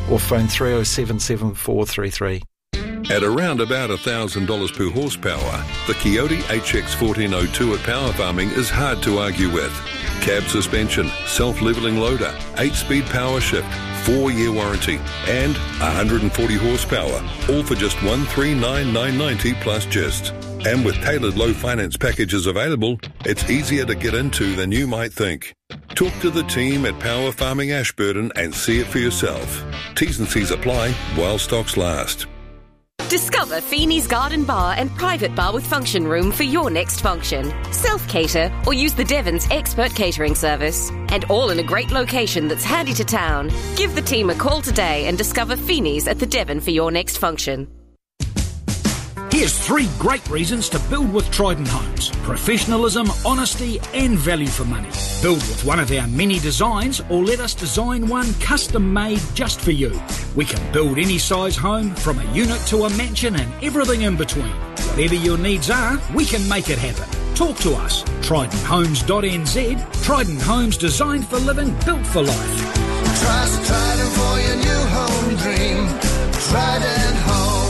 or phone 307 7433. At around about $1,000 per horsepower, the Coyote HX 1402 at Power Farming is hard to argue with. Cab suspension, self-leveling loader, 8-speed power shift, 4-year warranty, and 140 horsepower, all for just $139,990 plus gist. And with tailored low finance packages available, it's easier to get into than you might think. Talk to the team at Power Farming Ashburton and see it for yourself. T's and C's apply while stocks last. Discover Feeney's Garden Bar and Private Bar with Function Room for your next function. Self-cater or use the Devon's expert catering service. And all in a great location that's handy to town. Give the team a call today and discover Feeney's at the Devon for your next function. Here's 3 great reasons to build with Trident Homes. Professionalism, honesty and value for money. Build with one of our many designs or let us design one custom made just for you. We can build any size home from a unit to a mansion and everything in between. Whatever your needs are, we can make it happen. Talk to us. TridentHomes.nz. Trident Homes, designed for living, built for life. Trust Trident for your new home dream. Trident Homes.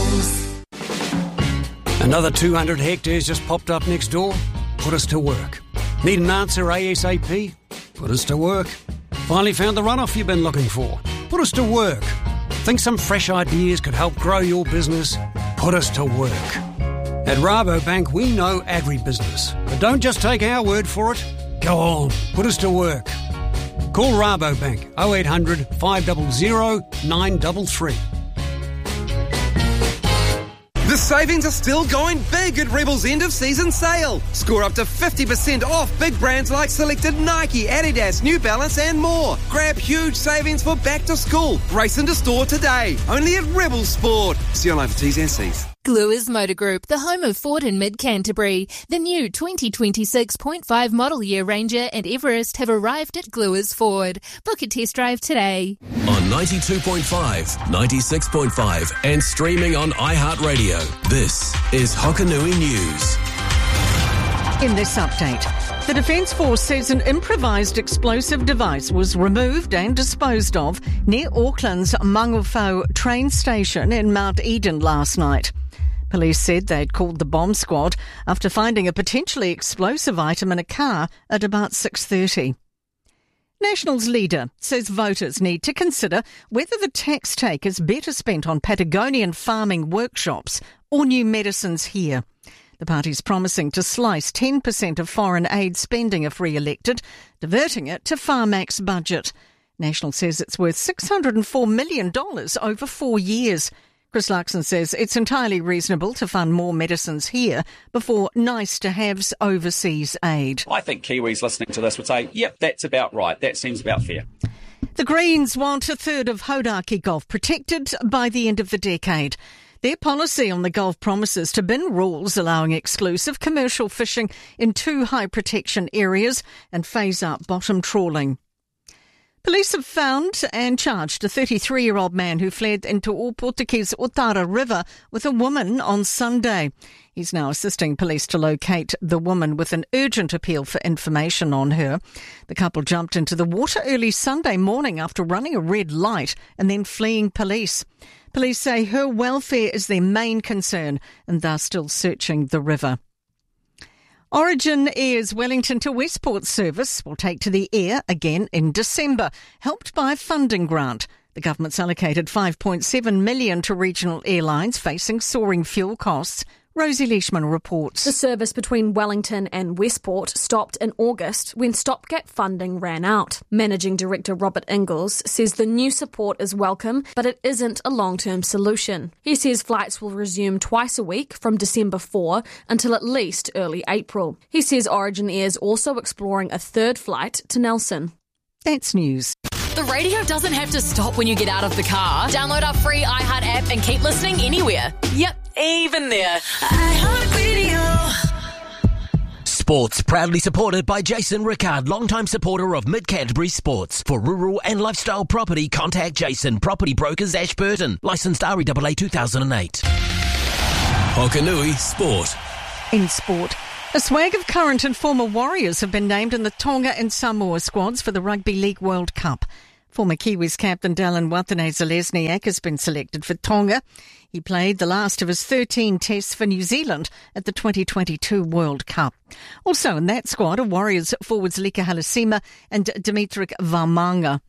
Another 200 hectares just popped up next door? Put us to work. Need an answer ASAP? Put us to work. Finally found the runoff you've been looking for? Put us to work. Think some fresh ideas could help grow your business? Put us to work. At Rabobank, we know agribusiness. But don't just take our word for it. Go on, put us to work. Call Rabobank 0800 500 933. The savings are still going big at Rebel's end of season sale. Score up to 50% off big brands like selected Nike, Adidas, New Balance and more. Grab huge savings for back to school. Race into store today. Only at Rebel Sport. See online for T's and C's. Gluers Motor Group, the home of Ford in Mid-Canterbury. The new 2026.5 model year Ranger and Everest have arrived at Gluers Ford. Book a test drive today. On 92.5, 96.5 and streaming on iHeartRadio. This is Hokanui News. In this update, the Defence Force says an improvised explosive device was removed and disposed of near Auckland's Mangawhau train station in Mount Eden last night. Police said they'd called the bomb squad after finding a potentially explosive item in a car at about 6:30. Nationals leader says voters need to consider whether the tax take is better spent on Patagonian farming workshops or new medicines here. The party's promising to slice 10% of foreign aid spending if re-elected, diverting it to Pharmac's budget. National says it's worth $604 million over 4 years. Chris Larkson says it's entirely reasonable to fund more medicines here before nice-to-haves overseas aid. I think Kiwis listening to this would say, yep, that's about right. That seems about fair. The Greens want a third of Hauraki Gulf protected by the end of the decade. Their policy on the Gulf promises to bin rules allowing exclusive commercial fishing in 2 high protection areas and phase out bottom trawling. Police have found and charged a 33-year-old man who fled into Oportuguese Otara River with a woman on Sunday. He's now assisting police to locate the woman with an urgent appeal for information on her. The couple jumped into the water early Sunday morning after running a red light and then fleeing police. Police say her welfare is their main concern and they're still searching the river. Origin Air's Wellington to Westport service will take to the air again in December, helped by a funding grant. The government's allocated $5.7 million to regional airlines facing soaring fuel costs. Rosie Leishman reports. The service between Wellington and Westport stopped in August when stopgap funding ran out. Managing Director Robert Ingalls says the new support is welcome, but it isn't a long-term solution. He says flights will resume twice a week from December 4 until at least early April. He says Origin Air is also exploring a third flight to Nelson. That's news. The radio doesn't have to stop when you get out of the car. Download our free iHeart app and keep listening anywhere. Yep, even there. iHeartRadio. Sports proudly supported by Jason Rickard, longtime supporter of Mid-Canterbury Sports. For rural and lifestyle property, contact Jason, Property Brokers Ashburton. Licensed REAA 2008. Hokanui Sport. In sport, a swag of current and former Warriors have been named in the Tonga and Samoa squads for the Rugby League World Cup. Former Kiwis captain Dallin Watene-Zelezniak has been selected for Tonga. He played the last of his 13 tests for New Zealand at the 2022 World Cup. Also in that squad are Warriors forwards Lika Halasima and Dimitrik Vaimanga.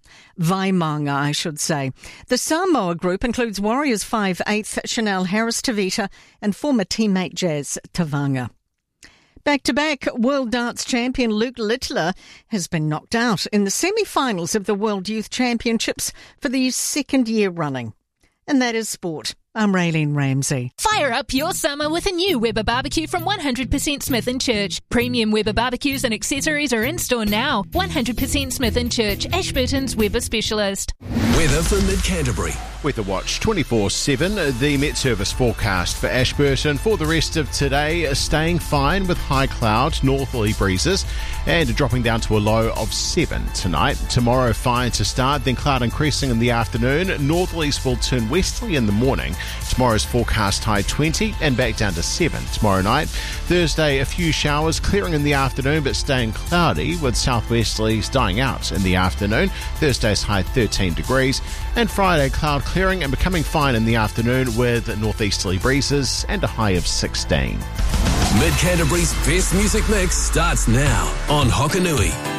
The Samoa group includes Warriors 5/8 Chanel Harris-Tavita and former teammate Jazz Tavanga. Back-to-back World Darts champion Luke Littler has been knocked out in the semi-finals of the World Youth Championships for the second year running. And that is sport. I'm Raylene Ramsey. Fire up your summer with a new Weber barbecue from 100% Smith & Church. Premium Weber barbecues and accessories are in store now. 100% Smith & Church, Ashburton's Weber specialist. Weather for Mid-Canterbury. Weather Watch 24/7. The Met Service forecast for Ashburton for the rest of today, staying fine with high cloud, northerly breezes, and dropping down to a low of 7 tonight. Tomorrow, fine to start, then cloud increasing in the afternoon. Northerlies will turn westerly in the morning. Tomorrow's forecast high 20 and back down to 7 tomorrow night. Thursday, a few showers clearing in the afternoon but staying cloudy with southwesterlies dying out in the afternoon. Thursday's high 13 degrees. And Friday, cloud clearing and becoming fine in the afternoon with northeasterly breezes and a high of 16. Mid-Canterbury's best music mix starts now on Hokanui.